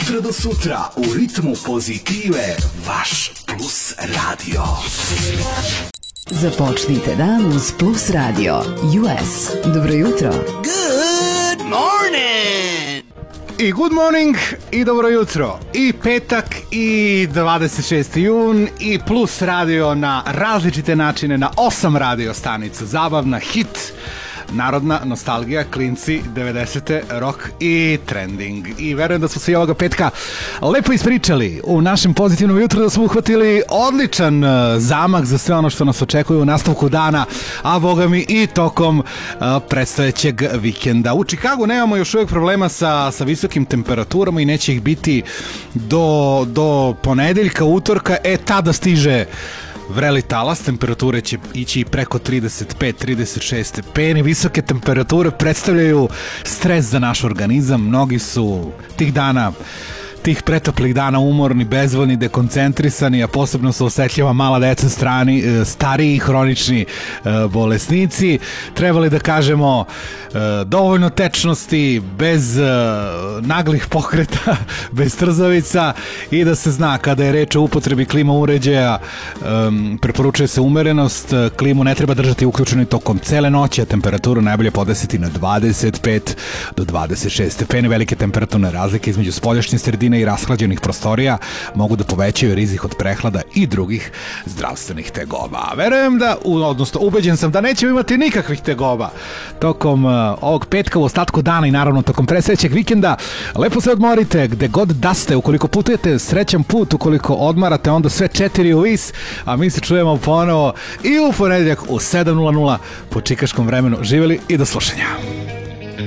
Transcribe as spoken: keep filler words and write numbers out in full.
jutra do sutra u ritmu pozitive, vaš Plus radio. Započnite dan uz Plus radio U S. Dobro jutro. Good morning! I good morning i dobro jutro. I petak i dvadeset šesti jun i Plus radio na različite načine na osam radio stanica. Zabavna, hit, narodna, nostalgija, klinci, devedesete, rock i trending. I verujem da smo se i ovoga petka lepo ispričali u našem pozitivnom jutru, da smo uhvatili odličan zamak za sve ono što nas očekuje u nastavku dana, a boga mi i tokom uh, predstojećeg vikenda. U Čikagu nemamo još uvijek problema sa, sa visokim temperaturama i neće ih biti do, do ponedeljka, utorka, e tada stiže vreli talas, temperature će ići i preko trideset pet trideset šest stepeni. Visoke temperature predstavljaju stres za naš organizam. Mnogi su tih dana, tih pretoplih dana umorni, bezvoljni, dekoncentrisani, a posebno su osetljiva mala deca, strani, stariji, hronični bolesnici. Trebali da kažemo dovoljno tečnosti, bez naglih pokreta, bez trzavica i da se zna kada je reč o upotrebi klima uređaja, preporučuje se umerenost, klimu ne treba držati uključenu tokom cele noći, a temperaturu najbolje podesiti na dvadeset pet do dvadeset šest stepeni. Velike temperaturne razlike između spoljašnje sredine i rashlađenih prostorija mogu da povećaju rizik od prehlada i drugih zdravstvenih tegoba. Verujem da, odnosno ubeđen sam da nećemo imati nikakvih tegoba tokom uh, ovog petka, u ostatku dana i naravno tokom predstojećeg vikenda. Lepo se odmorite gde god da ste, ukoliko putujete srećan put, ukoliko odmarate onda sve četiri u vis, a mi se čujemo ponovo i u ponedeljak u sedam nula nula po čikaškom vremenu. Živjeli i do slušanja.